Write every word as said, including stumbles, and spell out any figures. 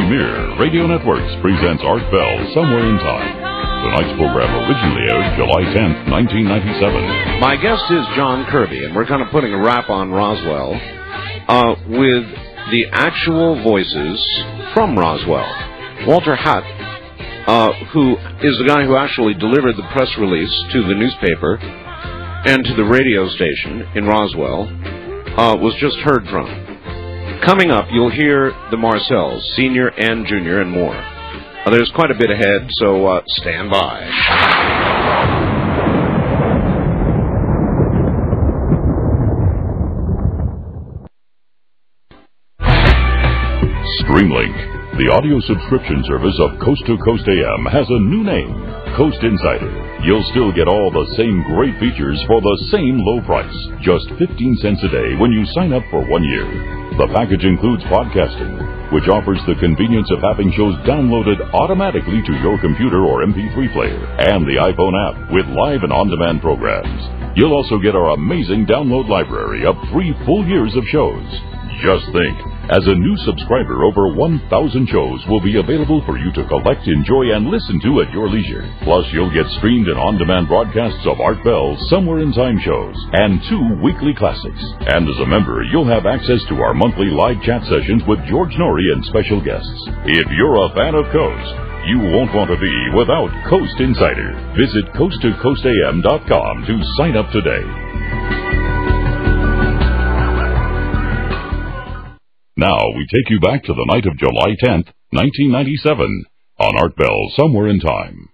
Premier Radio Networks presents Art Bell Somewhere in Time. Tonight's program originally aired July tenth, nineteen ninety-seven. My guest is John Kirby, and we're kind of putting a wrap on Roswell uh, with the actual voices from Roswell. Walter Hatt, uh, who is the guy who actually delivered the press release to the newspaper and to the radio station in Roswell, uh, was just heard from. Coming up, you'll hear the Marcells, Senior and Junior, and more. Uh, there's quite a bit ahead, so uh, stand by. Streamlink, the audio subscription service of Coast to Coast A M, has a new name, Coast Insider. You'll still get all the same great features for the same low price, just fifteen cents a day when you sign up for one year. The package includes podcasting, which offers the convenience of having shows downloaded automatically to your computer or M P three player, and the iPhone app with live and on-demand programs. You'll also get our amazing download library of three full years of shows. Just think, as a new subscriber, over one thousand shows will be available for you to collect, enjoy, and listen to at your leisure. Plus, you'll get streamed and on-demand broadcasts of Art Bell's Somewhere in Time shows and two weekly classics. And as a member, you'll have access to our monthly live chat sessions with George Norrie and special guests. If you're a fan of Coast, you won't want to be without Coast Insider. Visit coast to coast a m dot com to sign up today. Now we take you back to the night of July tenth, nineteen ninety-seven, on Art Bell Somewhere in Time.